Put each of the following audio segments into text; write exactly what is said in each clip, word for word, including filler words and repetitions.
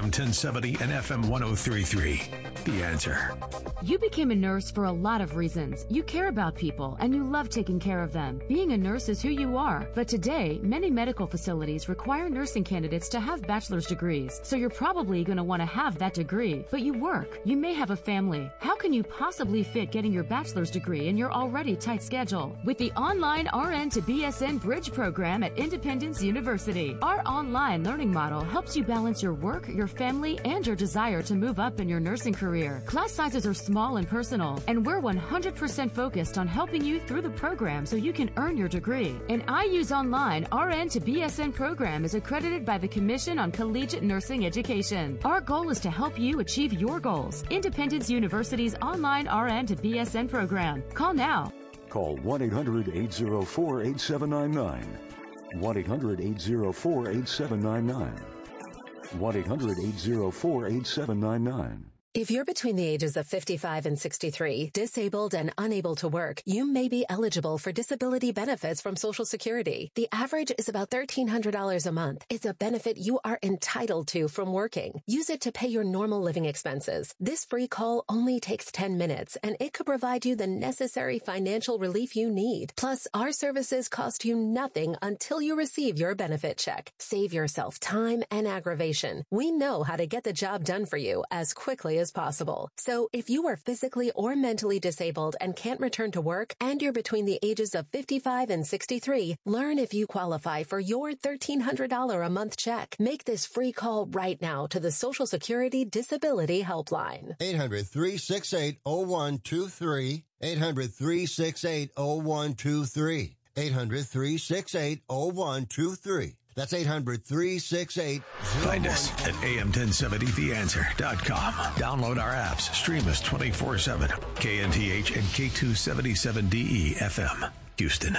M ten seventy and F M one oh three point three. The Answer. You became a nurse for a lot of reasons. You care about people and you love taking care of them. Being a nurse is who you are. But today, many medical facilities require nursing candidates to have bachelor's degrees. So you're probably going to want to have that degree. But you work. You may have a family. How can you possibly fit getting your bachelor's degree in your already tight schedule? With the online R N to B S N Bridge program at Independence University, our online learning model helps you balance your work, your family, and your desire to move up in your nursing career. Class sizes are small and personal, and we're one hundred percent focused on helping you through the program so you can earn your degree. An I U's Online R N to B S N program is accredited by the Commission on Collegiate Nursing Education. Our goal is to help you achieve your goals. Independence University's online R N to B S N program. Call now. Call one eight hundred eight oh four eight seven nine nine. one eight hundred eight oh four eight seven nine nine. one eight hundred eight oh four eight seven nine nine. If you're between the ages of fifty-five and sixty-three, disabled and unable to work, you may be eligible for disability benefits from Social Security. The average is about thirteen hundred dollars a month. It's a benefit you are entitled to from working. Use it to pay your normal living expenses. This free call only takes ten minutes, and it could provide you the necessary financial relief you need. Plus, our services cost you nothing until you receive your benefit check. Save yourself time and aggravation. We know how to get the job done for you as quickly as possible. So if you are physically or mentally disabled and can't return to work, and you're between the ages of fifty-five and sixty-three, learn if you qualify for your thirteen hundred dollars a month check. Make this free call right now to the Social Security Disability Helpline. eight hundred, three six eight, oh one two three. eight hundred, three six eight, oh one two three. eight hundred, three six eight, oh one two three. That's eight hundred, three six eight, oh one two three. Find us at A M ten seventy the answer dot com. Download our apps. Stream us twenty-four seven. K N T H and K two seventy-seven D E F M, Houston.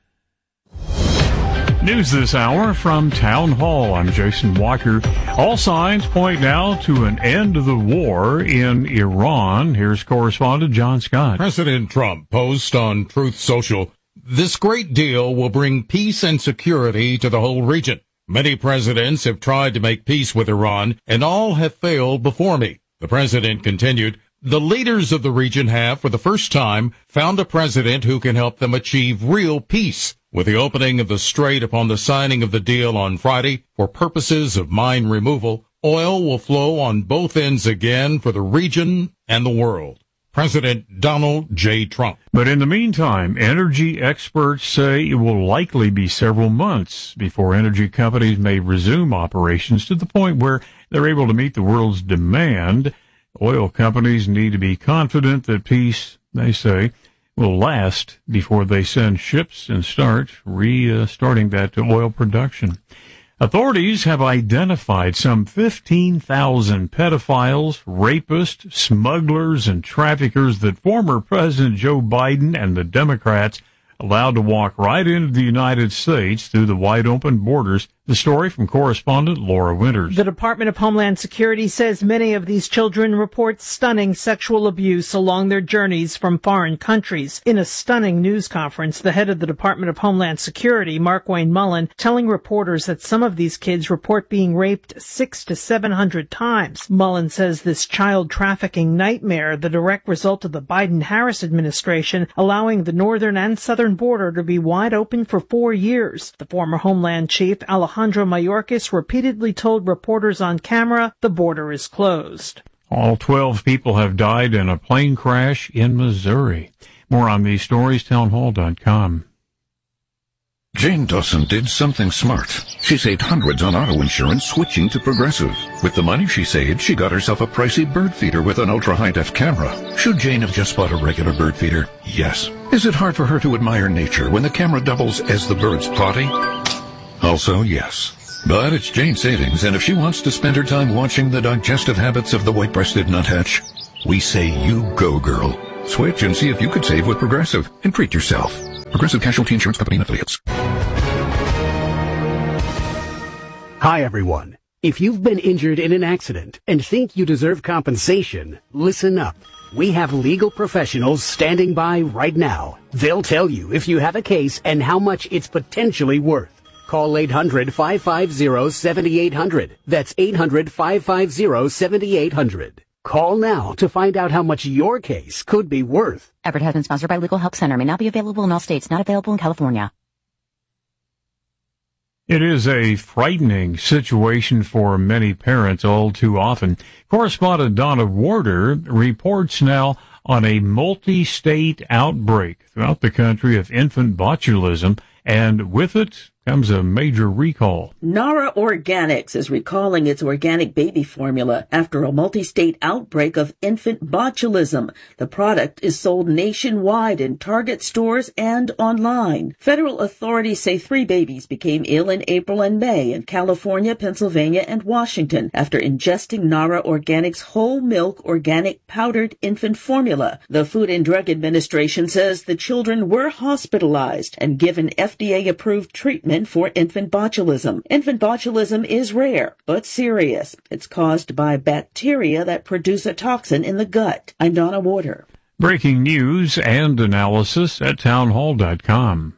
News this hour from Town Hall. I'm Jason Walker. All signs point now to an end of the war in Iran. Here's correspondent John Scott. President Trump posts on Truth Social, "This great deal will bring peace and security to the whole region. Many presidents have tried to make peace with Iran, and all have failed before me." The president continued, "The leaders of the region have, for the first time, found a president who can help them achieve real peace. With the opening of the strait upon the signing of the deal on Friday for purposes of mine removal, oil will flow on both ends again for the region and the world." President Donald J. Trump. But in the meantime, energy experts say it will likely be several months before energy companies may resume operations to the point where they're able to meet the world's demand. Oil companies need to be confident that peace, they say, will last before they send ships and start restarting that oil production. Authorities have identified some fifteen thousand pedophiles, rapists, smugglers, and traffickers that former President Joe Biden and the Democrats allowed to walk right into the United States through the wide-open borders. The story from correspondent Laura Winters. The Department of Homeland Security says many of these children report stunning sexual abuse along their journeys from foreign countries. In a stunning news conference, the head of the Department of Homeland Security, Markwayne Mullen, telling reporters that some of these kids report being raped six to seven hundred times. Mullen says this child trafficking nightmare, the direct result of the Biden-Harris administration allowing the northern and southern border to be wide open for four years. The former Homeland Chief, Alejandro Mayorkas, repeatedly told reporters on camera the border is closed. All twelve people have died in a plane crash in Missouri. More on these stories, townhall dot com. Jane Dawson did something smart. She saved hundreds on auto insurance switching to Progressive. With the money she saved, she got herself a pricey bird feeder with an ultra-high-def camera. Should Jane have just bought a regular bird feeder? Yes. Is it hard for her to admire nature when the camera doubles as the bird's potty? Also, yes. But it's Jane's savings, and if she wants to spend her time watching the digestive habits of the white-breasted nuthatch, we say you go, girl. Switch and see if you could save with Progressive and treat yourself. Progressive Casualty Insurance Company and Affiliates. Hi, everyone. If you've been injured in an accident and think you deserve compensation, listen up. We have legal professionals standing by right now. They'll tell you if you have a case and how much it's potentially worth. Call eight hundred, five five zero, seven eight zero zero. That's eight hundred, five five zero, seven eight zero zero. Call now to find out how much your case could be worth. Advertisement sponsored by Legal Help Center. May not be available in all states. Not available in California. It is a frightening situation for many parents all too often. Correspondent Donna Warder reports now on a multi-state outbreak throughout the country of infant botulism, and with it comes a major recall. Nara Organics is recalling its organic baby formula after a multi-state outbreak of infant botulism. The product is sold nationwide in Target stores and online. Federal authorities say three babies became ill in April and May in California, Pennsylvania, and Washington after ingesting Nara Organics whole milk organic powdered infant formula. The Food and Drug Administration says the children were hospitalized and given F D A-approved treatment for infant botulism. Infant botulism is rare, but serious. It's caused by bacteria that produce a toxin in the gut. I'm Donna Warder. Breaking news and analysis at townhall dot com.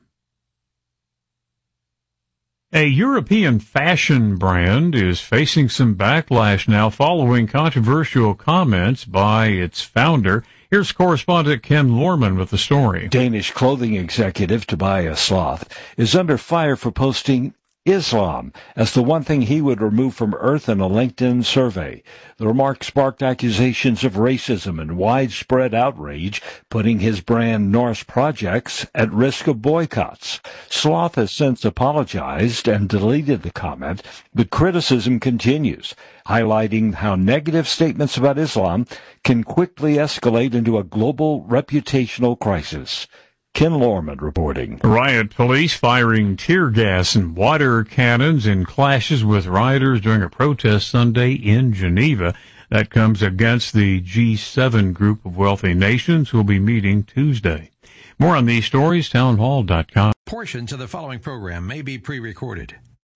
A European fashion brand is facing some backlash now following controversial comments by its founder. Here's correspondent Ken Lorman with the story. Danish clothing executive Tobias Sloth is under fire for posting Islam as the one thing he would remove from Earth in a LinkedIn survey. The remark sparked accusations of racism and widespread outrage, putting his brand Norse Projects at risk of boycotts. Sloth has since apologized and deleted the comment, but criticism continues, highlighting how negative statements about Islam can quickly escalate into a global reputational crisis. Ken Lorman reporting. Riot police firing tear gas and water cannons in clashes with rioters during a protest Sunday in Geneva. That comes against the G seven group of wealthy nations who will be meeting Tuesday. More on these stories, townhall dot com. Portions of the following program may be pre-recorded.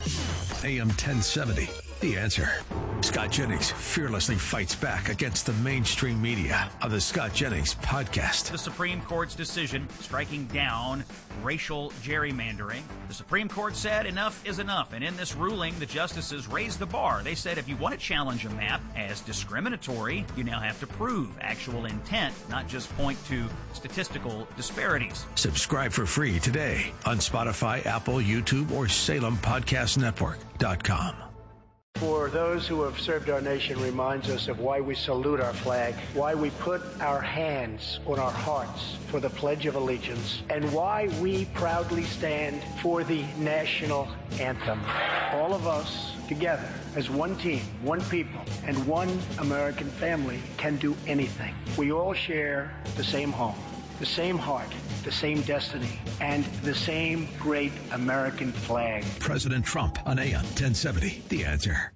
A M ten seventy, The Answer. Scott Jennings fearlessly fights back against the mainstream media of the Scott Jennings Podcast. The Supreme Court's decision striking down racial gerrymandering. The Supreme Court said enough is enough, and in this ruling, the justices raised the bar. They said if you want to challenge a map as discriminatory, you now have to prove actual intent, not just point to statistical disparities. Subscribe for free today on Spotify, Apple, YouTube, or Salem Podcast Network dot com. For those who have served our nation reminds us of why we salute our flag, why we put our hands on our hearts for the Pledge of Allegiance, and why we proudly stand for the national anthem. All of us together as one team, one people, and one American family can do anything. We all share the same home, the same heart, the same destiny, and the same great American flag. President Trump on A M ten seventy, The Answer.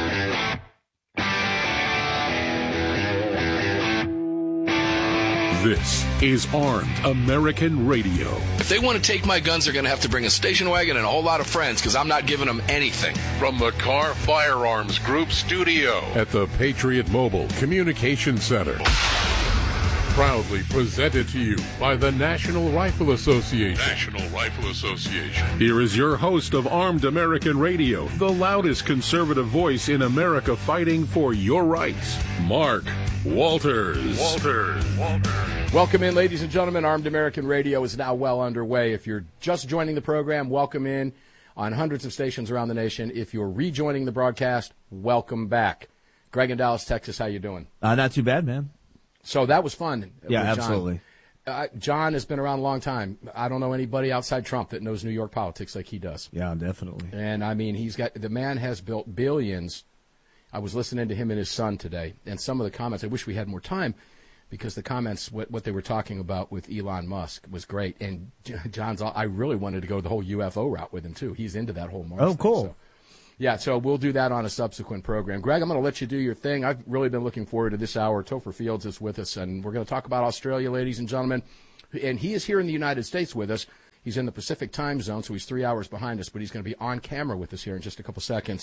This is Armed American Radio. If they want to take my guns, they're going to have to bring a station wagon and a whole lot of friends, because I'm not giving them anything. From the Carr Firearms Group studio at the Patriot Mobile Communication Center. Proudly presented to you by the National Rifle Association. National Rifle Association. Here is your host of Armed American Radio, the loudest conservative voice in America fighting for your rights, Mark Walters. Walters. Walters. Welcome in, ladies and gentlemen. Armed American Radio is now well underway. If you're just joining the program, welcome in on hundreds of stations around the nation. If you're rejoining the broadcast, welcome back. Greg in Dallas, Texas, how you doing? Uh, not too bad, man. So that was fun. Yeah, John. absolutely. Uh, John has been around a long time. I don't know anybody outside Trump that knows New York politics like he does. Yeah, definitely. And, I mean, he's got – the man has built billions. I was listening to him and his son today, and some of the comments – I wish we had more time because the comments, what, what they were talking about with Elon Musk was great. And John's – I really wanted to go the whole U F O route with him, too. He's into that whole Mars Oh, thing, cool. So. Yeah, so we'll do that on a subsequent program. Greg, I'm going to let you do your thing. I've really been looking forward to this hour. Topher Fields is with us, and we're going to talk about Australia, ladies and gentlemen. And he is here in the United States with us. He's in the Pacific time zone, so he's three hours behind us, but he's going to be on camera with us here in just a couple seconds.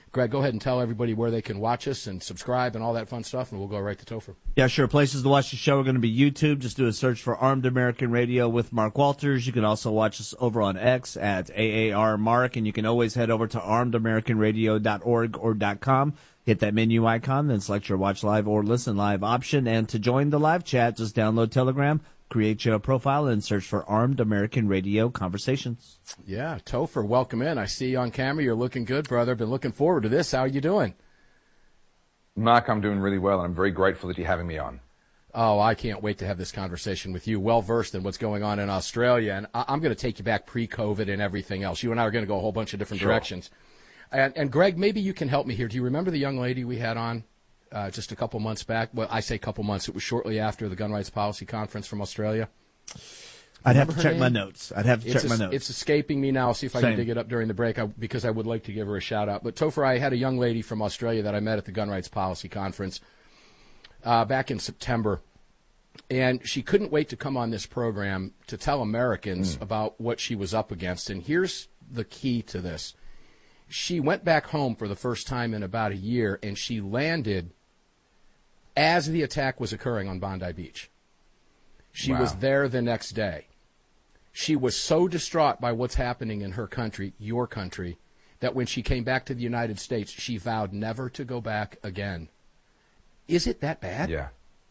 Greg, go ahead and tell everybody where they can watch us and subscribe and all that fun stuff, and we'll go right to Topher. Yeah, sure. Places to watch the show are going to be YouTube. Just do a search for Armed American Radio with Mark Walters. You can also watch us over on X at A A R Mark, and you can always head over to armed american radio dot org or .com. Hit that menu icon, then select your watch live or listen live option. And to join the live chat, just download Telegram, create your profile, and search for Armed American Radio Conversations. Yeah, Topher, welcome in. I see you on camera. You're looking good, brother. Been looking forward to this. How are you doing? Mark, I'm doing really well, and I'm very grateful that you're having me on. Oh, I can't wait to have this conversation with you. Well-versed in what's going on in Australia, and I- I'm going to take you back pre-COVID and everything else. You and I are going to go a whole bunch of different Sure. directions. And, and, Greg, maybe you can help me here. Do you remember the young lady we had on uh, just a couple months back? Well, I say couple months. It was shortly after the Gun Rights Policy Conference from Australia. I'd have Remember to her check name? my notes. I'd have to It's check my es- notes. It's escaping me now. I'll see if I Same. can dig it up during the break I, because I would like to give her a shout-out. But, Topher, I had a young lady from Australia that I met at the Gun Rights Policy Conference uh, back in September. And she couldn't wait to come on this program to tell Americans mm. about what she was up against. And here's the key to this. She went back home for the first time in about a year, and she landed as the attack was occurring on Bondi Beach. She Wow. was there the next day. She was so distraught by what's happening in her country, your country, that when she came back to the United States, she vowed never to go back again. Is it that bad? Yeah.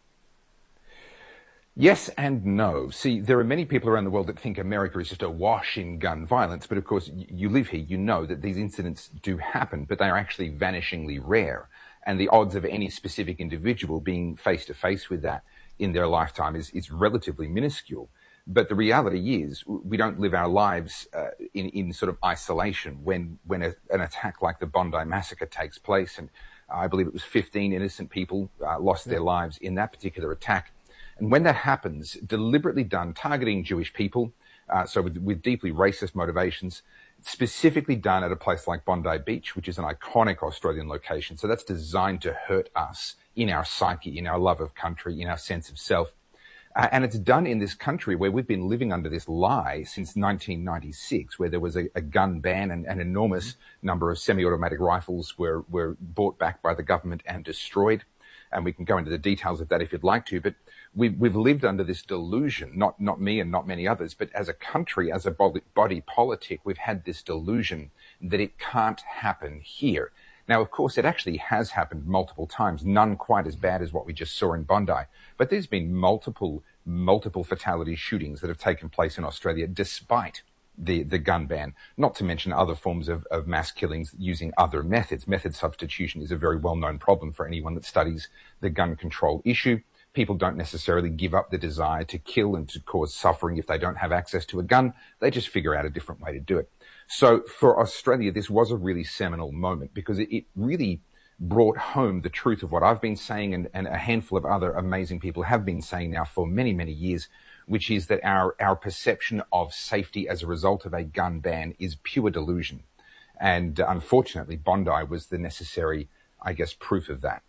Yes and no. See, there are many people around the world that think America is just awash in gun violence, but of course, you live here, you know that these incidents do happen, but they are actually vanishingly rare. And the odds of any specific individual being face-to-face with that in their lifetime is, is relatively minuscule. But the reality is, we don't live our lives uh, in, in sort of isolation when, when a, an attack like the Bondi massacre takes place. And I believe it was fifteen innocent people uh, lost their lives in that particular attack. And when that happens, deliberately done, targeting Jewish people, uh, so with, with deeply racist motivations, specifically done at a place like Bondi Beach, which is an iconic Australian location. So that's designed to hurt us in our psyche, in our love of country, in our sense of self. Uh, and it's done in this country where we've been living under this lie since nineteen ninety-six, where there was a, a gun ban and an enormous number of semi-automatic rifles were, were bought back by the government and destroyed. And we can go into the details of that if you'd like to, but we've, we've lived under this delusion, not, not me and not many others, but as a country, as a body, body politic, we've had this delusion that it can't happen here. Now, of course, it actually has happened multiple times, none quite as bad as what we just saw in Bondi, but there's been multiple, multiple fatality shootings that have taken place in Australia despite the, the gun ban, not to mention other forms of, of mass killings using other methods. Method substitution is a very well-known problem for anyone that studies the gun control issue. People don't necessarily give up the desire to kill and to cause suffering if they don't have access to a gun. They just figure out a different way to do it. So for Australia, this was a really seminal moment because it, it really brought home the truth of what I've been saying and, and a handful of other amazing people have been saying now for many, many years, which is that our, our perception of safety as a result of a gun ban is pure delusion. And uh, unfortunately, Bondi was the necessary, I guess, proof of that.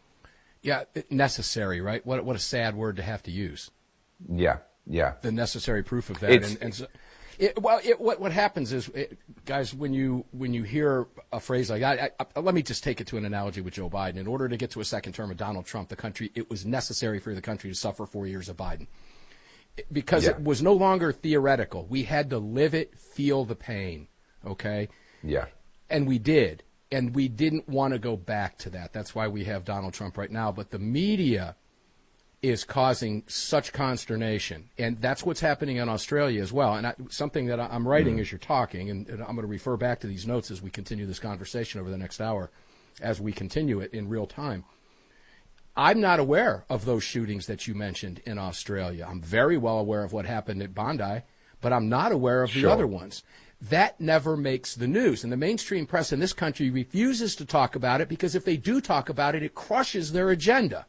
Yeah, necessary, right? What what a sad word to have to use. Yeah, yeah. The necessary proof of that. It's, and, and so, it, well, it, what what happens is, it, guys, when you when you hear a phrase like that, I, I, let me just take it to an analogy with Joe Biden. In order to get to a second term of Donald Trump, the country it was necessary for the country to suffer four years of Biden. Because yeah. it was no longer theoretical. We had to live it, feel the pain, okay? Yeah. And we did. And we didn't want to go back to that. That's why we have Donald Trump right now. But the media is causing such consternation. And that's what's happening in Australia as well. And I, something that I'm writing mm. as you're talking, and, and I'm going to refer back to these notes as we continue this conversation over the next hour, as we continue it in real time. I'm not aware of those shootings that you mentioned in Australia. I'm very well aware of what happened at Bondi, but I'm not aware of sure. the other ones. That never makes the news. And the mainstream press in this country refuses to talk about it because if they do talk about it, it crushes their agenda.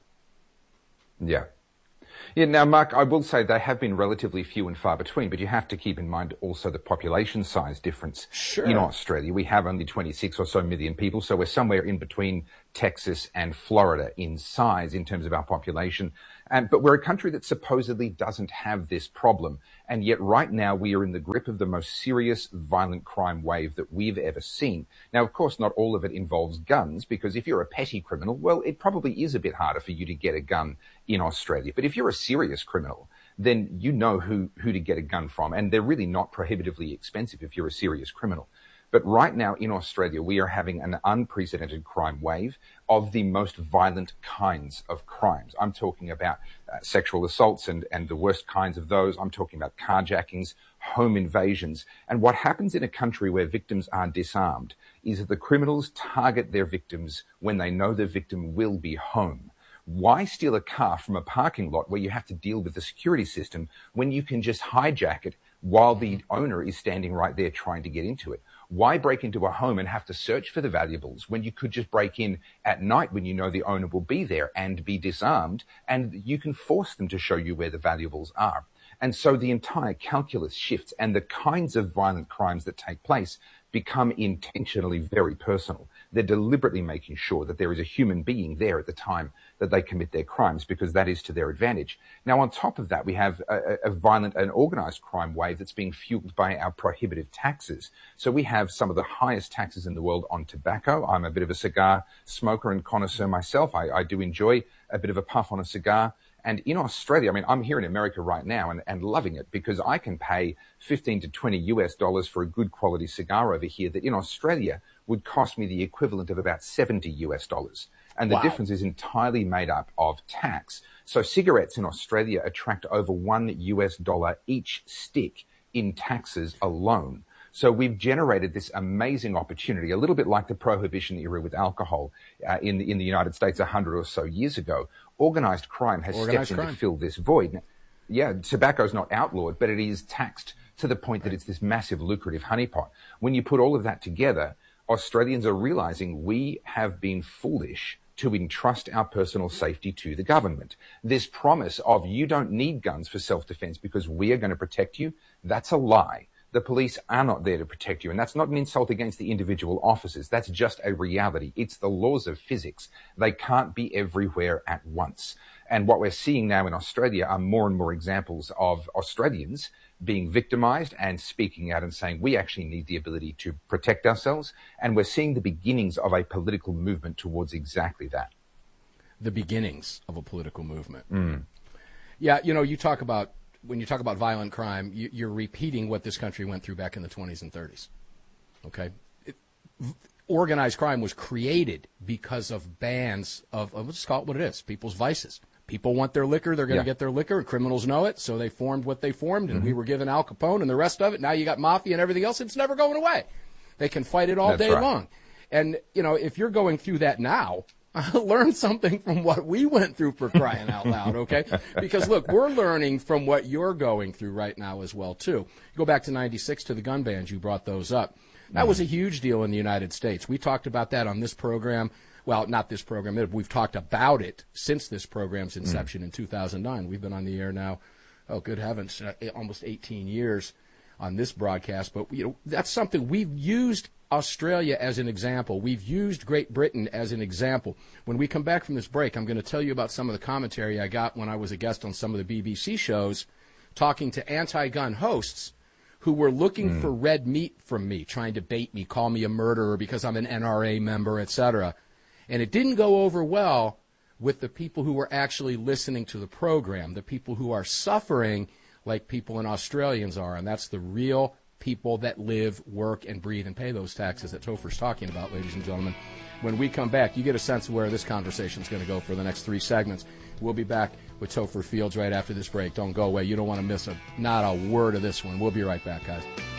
Yeah. Yeah, now, Mark, I will say they have been relatively few and far between, but you have to keep in mind also the population size difference. Sure. In Australia. We have only twenty-six or so million people, so we're somewhere in between Texas and Florida in size in terms of our population. and, but we're a country that supposedly doesn't have this problem. And yet right now we are in the grip of the most serious violent crime wave that we've ever seen. Now, of course, not all of it involves guns, because if you're a petty criminal, well, it probably is a bit harder for you to get a gun in Australia. But if you're a serious criminal, then you know who, who to get a gun from. And they're really not prohibitively expensive if you're a serious criminal. But right now in Australia, we are having an unprecedented crime wave of the most violent kinds of crimes. I'm talking about uh, sexual assaults and, and the worst kinds of those. I'm talking about carjackings, home invasions. And what happens in a country where victims are disarmed is that the criminals target their victims when they know the victim will be home. Why steal a car from a parking lot where you have to deal with the security system when you can just hijack it while the owner is standing right there trying to get into it? Why break into a home and have to search for the valuables when you could just break in at night when you know the owner will be there and be disarmed, and you can force them to show you where the valuables are? And so the entire calculus shifts, and the kinds of violent crimes that take place become intentionally very personal. They're deliberately making sure that there is a human being there at the time that they commit their crimes, because that is to their advantage. Now, on top of that, we have a, a violent and organized crime wave that's being fueled by our prohibitive taxes. So we have some of the highest taxes in the world on tobacco. I'm a bit of a cigar smoker and connoisseur myself. I, I do enjoy a bit of a puff on a cigar. And in Australia, I mean, I'm here in America right now and, and loving it, because I can pay fifteen to twenty US dollars for a good quality cigar over here that in Australia would cost me the equivalent of about seventy US dollars. And the wow. difference is entirely made up of tax. So cigarettes in Australia attract over one US dollar each stick in taxes alone. So we've generated this amazing opportunity, a little bit like the prohibition era with alcohol uh, in, the, in the United States a hundred or so years ago. Organized crime has Organized stepped crime. in to fill this void. Now, yeah, tobacco's not outlawed, but it is taxed to the point that it's this massive lucrative honeypot. When you put all of that together, Australians are realizing we have been foolish to entrust our personal safety to the government. This promise of you don't need guns for self-defense because we are going to protect you, that's a lie. The police are not there to protect you. And that's not an insult against the individual officers. That's just a reality. It's the laws of physics. They can't be everywhere at once. And what we're seeing now in Australia are more and more examples of Australians being victimized and speaking out and saying, we actually need the ability to protect ourselves. And we're seeing the beginnings of a political movement towards exactly that. The beginnings of a political movement. Mm. Yeah, you know, you talk about, when you talk about violent crime, you, you're repeating what this country went through back in the twenties and thirties. Okay? It, v- organized crime was created because of bands of, of, let's call it what it is, people's vices. People want their liquor, they're going to yeah. get their liquor, and criminals know it, so they formed what they formed, and mm-hmm. we were given Al Capone and the rest of it. Now you got mafia and everything else, it's never going away. They can fight it all That's day right. long. And, you know, if you're going through that now, learn something from what we went through, for crying out loud, okay? Because, look, we're learning from what you're going through right now as well, too. Go back to ninety-six to the gun bans. You brought those up. That was a huge deal in the United States. We talked about that on this program. Well, not this program. We've talked about it since this program's inception mm. in two thousand nine. We've been on the air now, oh, good heavens, uh, almost eighteen years on this broadcast. But, you know, that's something we've used Australia as an example. We've used Great Britain as an example. When we come back from this break, I'm going to tell you about some of the commentary I got when I was a guest on some of the B B C shows talking to anti-gun hosts who were looking mm. for red meat from me, trying to bait me, call me a murderer because I'm an N R A member, et cetera. And it didn't go over well with the people who were actually listening to the program, the people who are suffering like people in Australians are, and that's the real people that live, work, and breathe and pay those taxes that Topher's talking about, ladies and gentlemen. When we come back, you get a sense of where this conversation is going to go for the next three segments. We'll be back with Topher Fields right after this break. Don't go away. You don't want to miss a, not a word of this one. We'll be right back, guys.